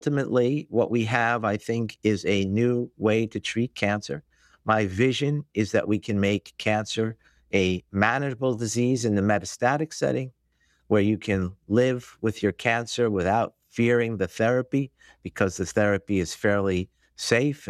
Ultimately, what we have, I think, is a new way to treat cancer. My vision is that we can make cancer a manageable disease in the metastatic setting where you can live with your cancer without fearing the therapy because the therapy is fairly safe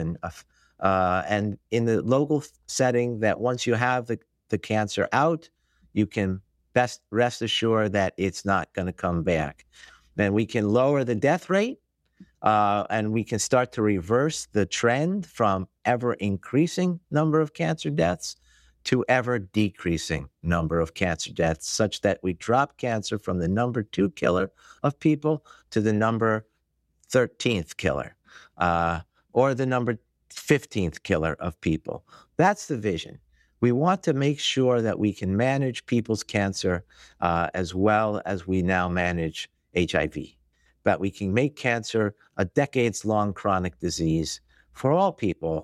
and in the local setting that once you have the cancer out, you can best rest assured that it's not going to come back. Then we can lower the death rate and we can start to reverse the trend from ever increasing number of cancer deaths to ever decreasing number of cancer deaths, such that we drop cancer from the number 2 killer of people to the number 13th killer, or the number 15th killer of people. That's the vision. We want to make sure that we can manage people's cancer as well as we now manage HIV, that we can make cancer a decades-long chronic disease for all people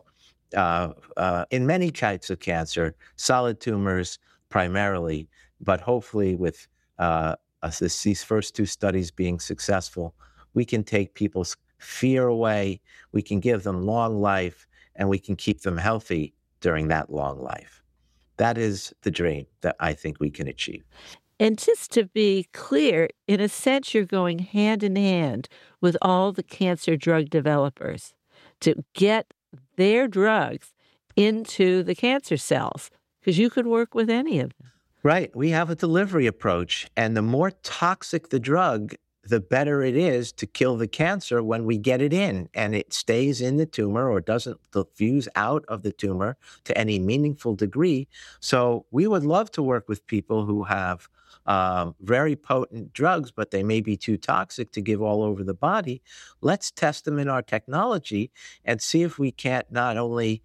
in many types of cancer, solid tumors primarily, but hopefully with these first 2 studies being successful, we can take people's fear away, we can give them long life, and we can keep them healthy during that long life. That is the dream that I think we can achieve. And just to be clear, in a sense, you're going hand in hand with all the cancer drug developers to get their drugs into the cancer cells, because you could work with any of them. Right. We have a delivery approach, and the more toxic the drug, the better it is to kill the cancer when we get it in and it stays in the tumor or doesn't diffuse out of the tumor to any meaningful degree. So we would love to work with people who have very potent drugs, but they may be too toxic to give all over the body. Let's test them in our technology and see if we can't not only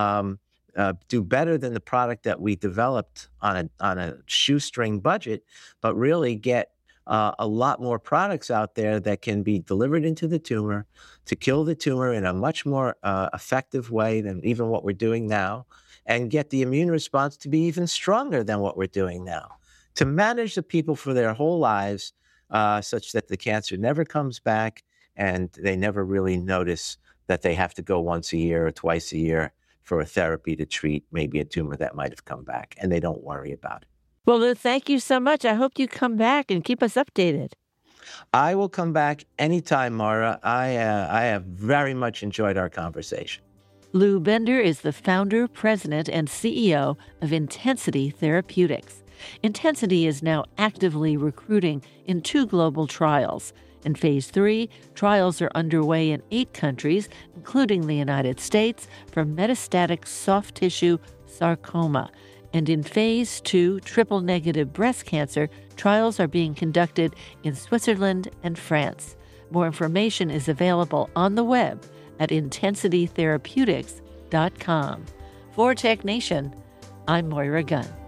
do better than the product that we developed on a shoestring budget, but really get a lot more products out there that can be delivered into the tumor to kill the tumor in a much more effective way than even what we're doing now, and get the immune response to be even stronger than what we're doing now, to manage the people for their whole lives such that the cancer never comes back and they never really notice that they have to go once a year or twice a year for a therapy to treat maybe a tumor that might have come back, and they don't worry about it. Well, Lou, thank you so much. I hope you come back and keep us updated. I will come back anytime, Mara. I have very much enjoyed our conversation. Lou Bender is the founder, president, and CEO of Intensity Therapeutics. Intensity is now actively recruiting in 2 global trials. In Phase 3, trials are underway in 8 countries, including the United States, for metastatic soft tissue sarcoma. And in Phase 2, triple-negative breast cancer, trials are being conducted in Switzerland and France. More information is available on the web at intensitytherapeutics.com. For Tech Nation, I'm Moira Gunn.